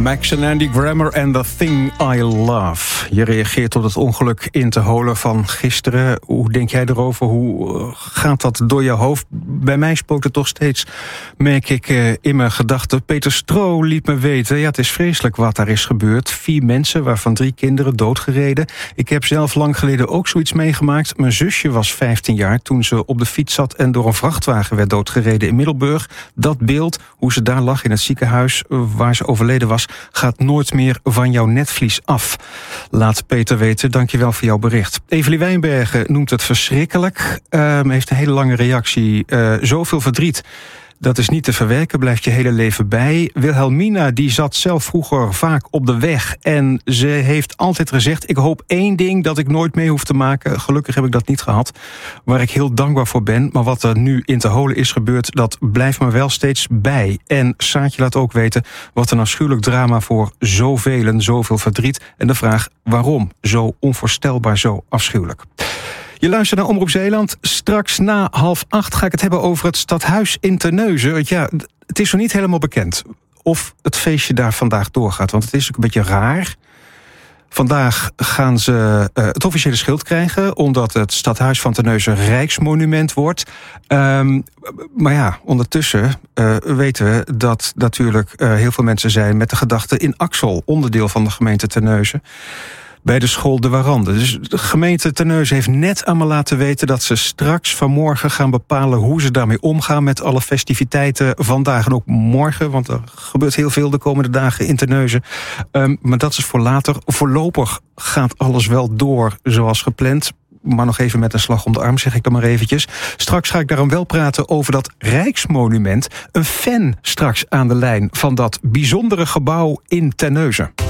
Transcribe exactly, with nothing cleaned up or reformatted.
Max en Andy Grammer en The Thing I Love. Je reageert op het ongeluk in Te Holen van gisteren. Hoe denk jij erover? Hoe gaat dat door je hoofd? Bij mij spookt het toch steeds, merk ik uh, in mijn gedachten. Peter Stro liet me weten, ja, het is vreselijk wat daar is gebeurd. Vier mensen, waarvan drie kinderen, doodgereden. Ik heb zelf lang geleden ook zoiets meegemaakt. Mijn zusje was vijftien jaar toen ze op de fiets zat en door een vrachtwagen werd doodgereden in Middelburg. Dat beeld, hoe ze daar lag in het ziekenhuis waar ze overleden was, gaat nooit meer van jouw netvlies af. Laat Peter weten, dankjewel voor jouw bericht. Evelie Wijnbergen noemt het verschrikkelijk. Uh, heeft een hele lange reactie. Uh, zoveel verdriet. Dat is niet te verwerken, blijft je hele leven bij. Wilhelmina, die zat zelf vroeger vaak op de weg. En ze heeft altijd gezegd, ik hoop één ding dat ik nooit mee hoef te maken. Gelukkig heb ik dat niet gehad. Waar ik heel dankbaar voor ben. Maar wat er nu in Te Holen is gebeurd, dat blijft me wel steeds bij. En Saartje laat ook weten, wat een afschuwelijk drama voor zoveel, zoveel verdriet. En de vraag, waarom zo onvoorstelbaar, zo afschuwelijk? Je luistert naar Omroep Zeeland. Straks na half acht ga ik het hebben over het stadhuis in Terneuzen. Ja, het is nog niet helemaal bekend of het feestje daar vandaag doorgaat. Want het is ook een beetje raar. Vandaag gaan ze uh, het officiële schild krijgen, omdat het stadhuis van Terneuzen rijksmonument wordt. Um, maar ja, ondertussen uh, weten we dat natuurlijk uh, heel veel mensen zijn met de gedachte in Axel, onderdeel van de gemeente Terneuzen, bij de school De Warande. Dus de gemeente Terneuzen heeft net aan me laten weten dat ze straks vanmorgen gaan bepalen hoe ze daarmee omgaan met alle festiviteiten vandaag en ook morgen, want er gebeurt heel veel de komende dagen in Terneuzen. Um, maar dat is voor later. Voorlopig gaat alles wel door zoals gepland. Maar nog even met een slag om de arm, zeg ik dan maar eventjes. Straks ga ik daarom wel praten over dat rijksmonument. Een fan straks aan de lijn van dat bijzondere gebouw in Terneuzen.